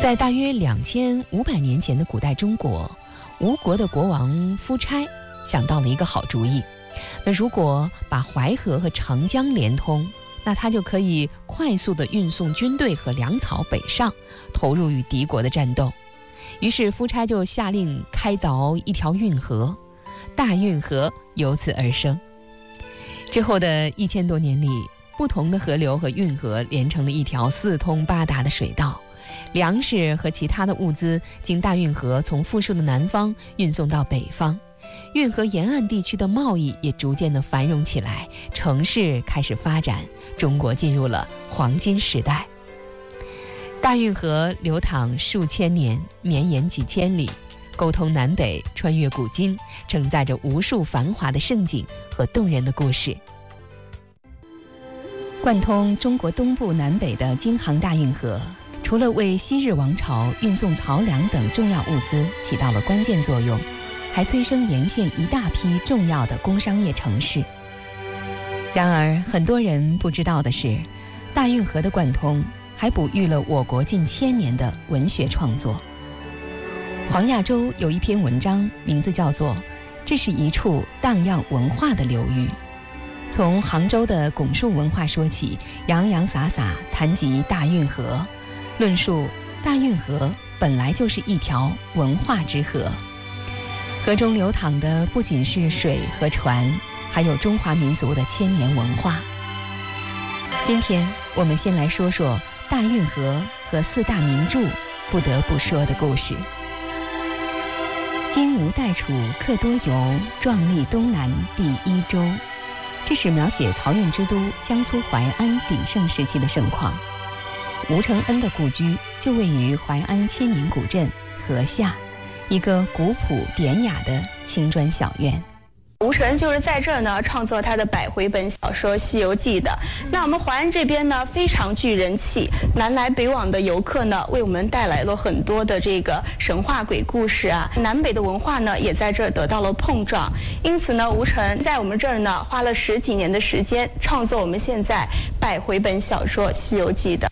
在大约2500年前的古代中国，吴国的国王夫差想到了一个好主意。那如果把淮河和长江连通，那他就可以快速地运送军队和粮草北上，投入与敌国的战斗。于是夫差就下令开凿一条运河，大运河由此而生。之后的1000多年里，不同的河流和运河连成了一条四通八达的水道，粮食和其他的物资经大运河从富庶的南方运送到北方，运河沿岸地区的贸易也逐渐的繁荣起来，城市开始发展，中国进入了黄金时代。大运河流淌数千年，绵延几千里，沟通南北，穿越古今，承载着无数繁华的盛景和动人的故事。贯通中国东部南北的京杭大运河，除了为昔日王朝运送漕粮等重要物资起到了关键作用，还催生沿线一大批重要的工商业城市。然而，很多人不知道的是，大运河的贯通还哺育了我国近1000年的文学创作。黄亚洲有一篇文章，名字叫做《这是一处荡漾文化的流域》。从杭州的拱墅文化说起，洋洋洒洒谈及大运河，论述大运河本来就是一条文化之河。河中流淌的不仅是水和船，还有中华民族的1000年文化。今天我们先来说说大运河和4大名著不得不说的故事。金吾代楚，客多游，壮丽东南第1州。这是描写漕运之都江苏淮安鼎盛时期的盛况。吴承恩的故居就位于淮安千年古镇河下，一个古朴典雅的青砖小院。 吴承恩就是在这儿呢创作他的100回本小说《西游记》的。那我们淮安这边呢非常具人气，南来北往的游客呢为我们带来了很多的这个神话鬼故事啊，南北的文化呢也在这儿得到了碰撞。因此呢，吴承恩在我们这儿呢花了10几年的时间创作我们现在100回本小说《西游记》的。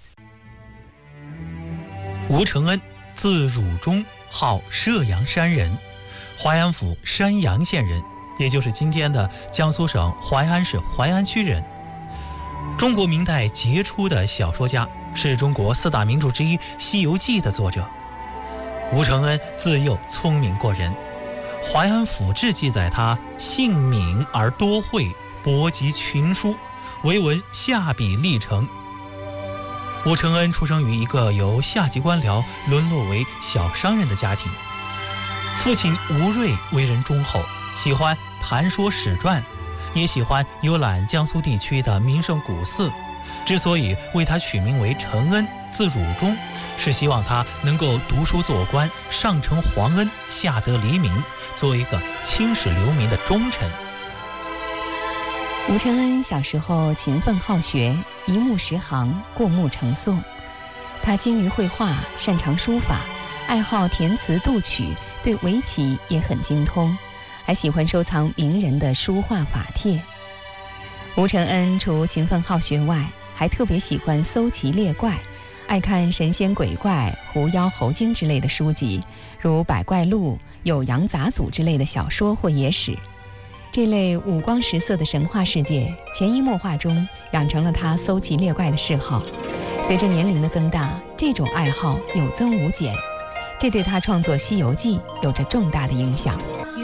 吴承恩，字汝中，号射阳山人，淮安府山阳县人，也就是今天的江苏省淮安市淮安区人。中国明代杰出的小说家，是中国4大名著之一《西游记》的作者。吴承恩自幼聪明过人，《淮安府志》记载他性敏而多慧，博集群书，为文下笔历成。吴承恩出生于一个由下级官僚沦落为小商人的家庭，父亲吴瑞为人忠厚，喜欢谈说史传，也喜欢游览江苏地区的名胜古寺。之所以为他取名为承恩，字汝中，是希望他能够读书做官，上承皇恩，下泽黎民，做一个青史留名的忠臣。 吴承恩小时候勤奋好学，一目十行，过目成诵。他精于绘画，擅长书法，爱好填词度曲，对围棋也很精通，还喜欢收藏名人的书画法帖。吴承恩除勤奋好学外，还特别喜欢搜奇猎怪，爱看神仙鬼怪、狐妖猴精之类的书籍，如《百怪录》《酉阳杂俎》之类的小说或野史。这类五光十色的神话世界，潜移默化中养成了他搜奇猎怪的嗜好。随着年龄的增大，这种爱好有增无减，这对他创作《西游记》有着重大的影响。